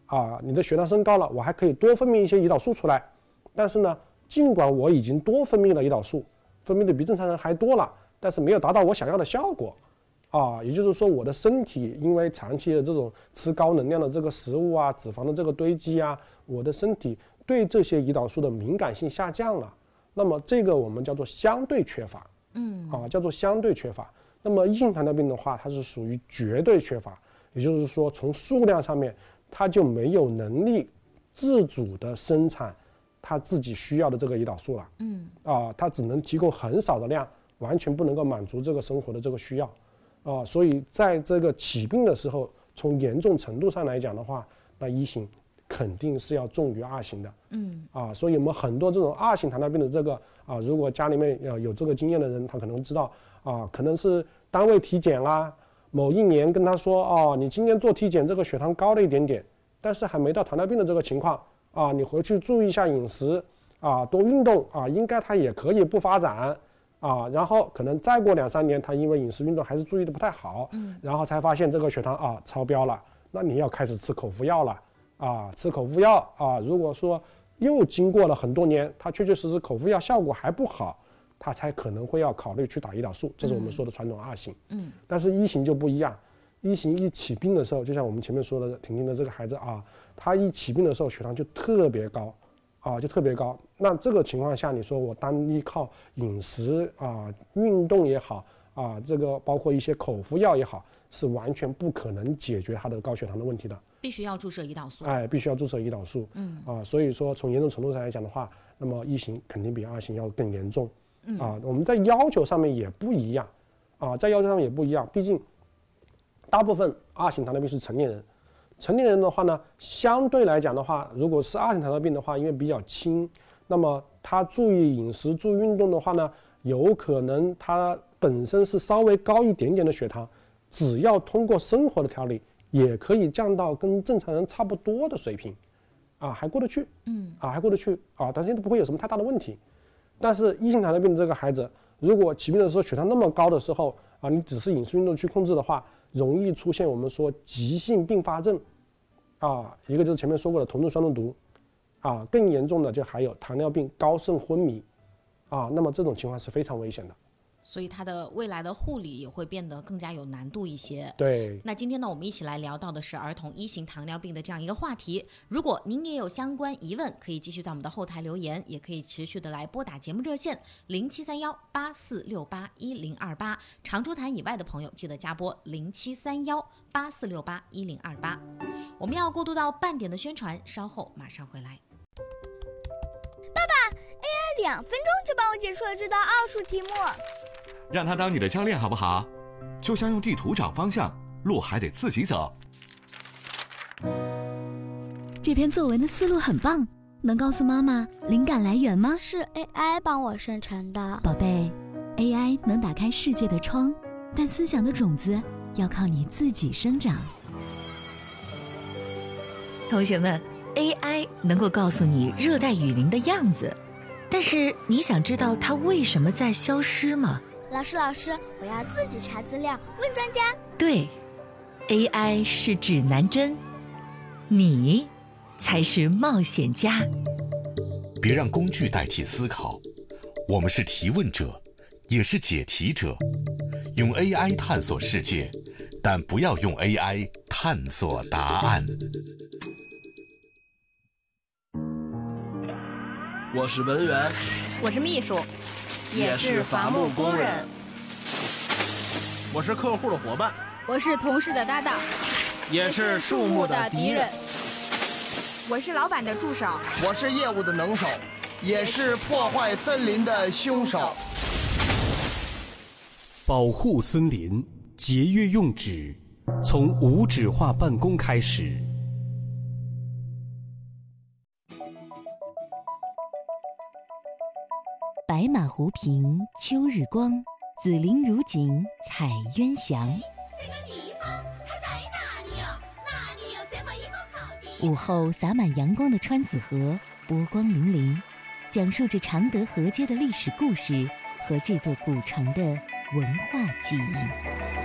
你的血糖升高了，我还可以多分泌一些胰岛素出来。但是呢，尽管我已经多分泌了胰岛素，分泌的比正常人还多了，但是没有达到我想要的效果。也就是说，我的身体因为长期的这种吃高能量的这个食物啊，脂肪的这个堆积啊，我的身体对这些胰岛素的敏感性下降了。那么这个我们叫做相对缺乏，叫做相对缺乏。那么1型糖尿病的话，它是属于绝对缺乏，也就是说从数量上面，它就没有能力自主的生产它自己需要的这个胰岛素了。它只能提供很少的量，完全不能够满足这个生活的这个需要。所以在这个起病的时候，从严重程度上来讲的话，那1型肯定是要重于2型的。所以我们很多这种2型糖尿病的这个如果家里面有这个经验的人，他可能知道可能是单位体检某一年跟他说你今天做体检这个血糖高了一点点，但是还没到糖尿病的这个情况你回去注意一下饮食多运动应该他也可以不发展。然后可能再过2-3年，他因为饮食运动还是注意的不太好，然后才发现这个血糖超标了，那你要开始吃口服药了吃口服药如果说又经过了很多年，他确确实实口服药效果还不好，他才可能会要考虑去打胰岛素，这是我们说的传统2型。但是1型就不一样，1型一起病的时候，就像我们前面说的婷婷的这个孩子他一起病的时候血糖就特别高。那这个情况下，你说我单依靠饮食运动也好这个包括一些口服药也好，是完全不可能解决他的高血糖的问题的。 必须要注射胰岛素。 必须要注射胰岛素。所以说从严重程度上来讲的话，那么1型肯定比2型要更严重。我们在要求上面也不一样毕竟大部分2型糖尿病是成年人。成年人的话呢，相对来讲的话，如果是2型糖尿病的话，因为比较轻，那么他注意饮食、注意运动的话呢，有可能他本身是稍微高一点点的血糖，只要通过生活的调理，也可以降到跟正常人差不多的水平，还过得去，还过得去但是不会有什么太大的问题。但是1型糖尿病的这个孩子，如果起病的时候血糖那么高的时候你只是饮食运动去控制的话，容易出现我们说急性并发症一个就是前面说过的酮酸中毒更严重的就还有糖尿病高渗昏迷那么这种情况是非常危险的。 所以它的未来的护理也会变得更加有难度一些。 对， 那今天呢，我们一起来聊到的是儿童1型糖尿病的这样一个话题。如果您也有相关疑问，可以继续在我们的后台留言，也可以持续的来拨打节目热线073184681028。长株潭以外的朋友记得加拨073184681028。我们要过渡到半点的宣传，稍后马上回来。 爸爸 ，AI 2分钟就帮我解出了这道奥数题目。 让他当你的教练好不好？就像用地图找方向，路还得自己走。 这篇作文的思路很棒，能告诉妈妈灵感来源吗？ 是 AI 帮我生成的。 宝贝， AI 能打开世界的窗，但思想的种子要靠你自己生长。 同学们， AI 能够告诉你热带雨林的样子，但是你想知道它为什么在消失吗？ 老师，我要自己查资料，问专家。 对， AI 是指南针，你才是冒险家。 别让工具代替思考，我们是提问者，也是解题者。用 AI 探索世界，但不要用 AI 探索答案。 我是文员， 我是秘书，也是伐木工人。 我是客户的伙伴， 我是同事的搭档， 也是树木的敌人。 我是老板的助手， 我是业务的能手，也是破坏森林的凶手。 保护森林，节约用纸，从无纸化办公开始。 白马湖平秋日光，紫菱如锦彩鸳翔。 这个地方它在哪里哦？哪里有这么一个好地方？ 午后洒满阳光的川子河，波光粼粼，讲述着常德河街的历史故事和这座古城的文化记忆。